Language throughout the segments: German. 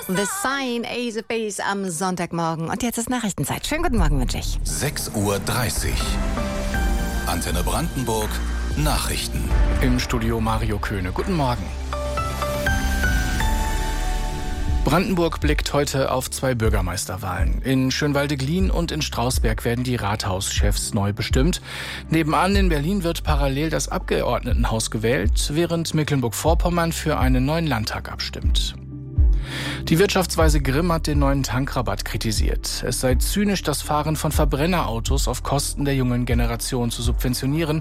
The Sign, Ace of Base am Sonntagmorgen. Und jetzt ist Nachrichtenzeit. Schönen guten Morgen wünsche ich. 6:30 Uhr. Antenne Brandenburg. Nachrichten. Im Studio Mario Köhne. Guten Morgen. Brandenburg blickt heute auf 2 Bürgermeisterwahlen. In Schönwalde-Glien und in Strausberg werden die Rathauschefs neu bestimmt. Nebenan in Berlin wird parallel das Abgeordnetenhaus gewählt, während Mecklenburg-Vorpommern für einen neuen Landtag abstimmt. Die Wirtschaftsweise Grimm hat den neuen Tankrabatt kritisiert. Es sei zynisch, das Fahren von Verbrennerautos auf Kosten der jungen Generation zu subventionieren.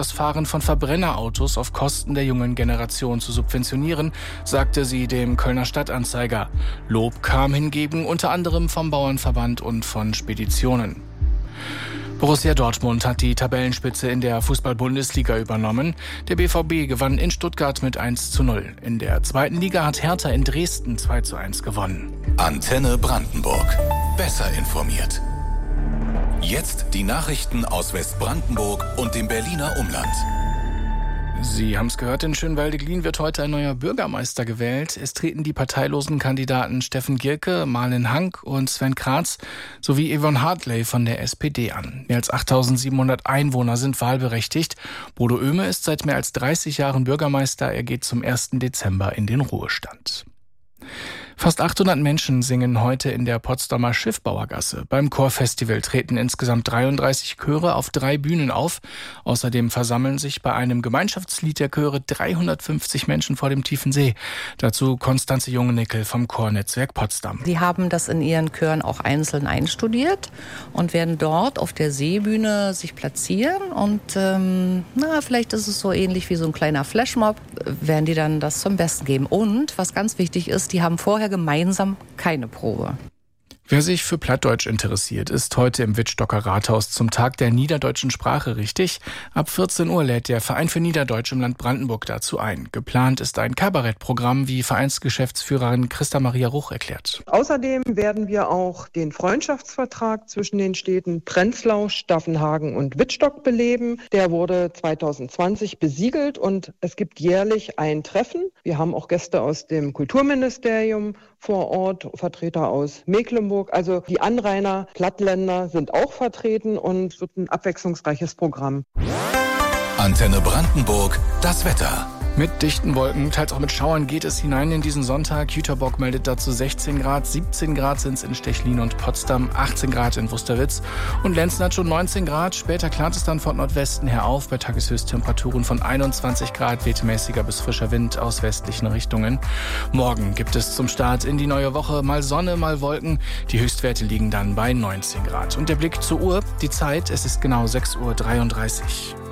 Sagte sie dem Kölner Stadtanzeiger. Lob kam hingegen unter anderem vom Bauernverband und von Speditionen. Borussia Dortmund hat die Tabellenspitze in der Fußball-Bundesliga übernommen. Der BVB gewann in Stuttgart mit 1:0. In der zweiten Liga hat Hertha in Dresden 2:1 gewonnen. Antenne Brandenburg. Besser informiert. Jetzt die Nachrichten aus Westbrandenburg und dem Berliner Umland. Sie haben es gehört, in Schönwalde-Glien wird heute ein neuer Bürgermeister gewählt. Es treten die parteilosen Kandidaten Steffen Gierke, Marlen Hank und Sven Kratz sowie Yvonne Hartley von der SPD an. Mehr als 8.700 Einwohner sind wahlberechtigt. Bodo Oehme ist seit mehr als 30 Jahren Bürgermeister. Er geht zum 1. Dezember in den Ruhestand. Fast 800 Menschen singen heute in der Potsdamer Schiffbauergasse. Beim Chorfestival treten insgesamt 33 Chöre auf 3 Bühnen auf. Außerdem versammeln sich bei einem Gemeinschaftslied der Chöre 350 Menschen vor dem tiefen See. Dazu Konstanze Jungenickel vom Chornetzwerk Potsdam. Sie haben das in ihren Chören auch einzeln einstudiert und werden dort auf der Seebühne sich platzieren. Und vielleicht ist es so ähnlich wie so ein kleiner Flashmob, werden die dann das zum Besten geben. Und was ganz wichtig ist, die haben vorher gemeinsam keine Probe. Wer sich für Plattdeutsch interessiert, ist heute im Wittstocker Rathaus zum Tag der niederdeutschen Sprache richtig. Ab 14 Uhr lädt der Verein für Niederdeutsch im Land Brandenburg dazu ein. Geplant ist ein Kabarettprogramm, wie Vereinsgeschäftsführerin Christa Maria Ruch erklärt. Außerdem werden wir auch den Freundschaftsvertrag zwischen den Städten Prenzlau, Staffenhagen und Wittstock beleben. Der wurde 2020 besiegelt und es gibt jährlich ein Treffen. Wir haben auch Gäste aus dem Kulturministerium vor Ort, Vertreter aus Mecklenburg. Also die Anrainer, Plattländer sind auch vertreten und es wird ein abwechslungsreiches Programm. Antenne Brandenburg, das Wetter. Mit dichten Wolken, teils auch mit Schauern geht es hinein in diesen Sonntag. Jüterbock meldet dazu 16 Grad, 17 Grad sind es in Stechlin und Potsdam, 18 Grad in Wusterwitz und Lenzen hat schon 19 Grad. Später klart es dann von Nordwesten her auf, bei Tageshöchsttemperaturen von 21 Grad, weht mäßiger bis frischer Wind aus westlichen Richtungen. Morgen gibt es zum Start in die neue Woche mal Sonne, mal Wolken. Die Höchstwerte liegen dann bei 19 Grad. Und der Blick zur Uhr, die Zeit, es ist genau 6:33 Uhr.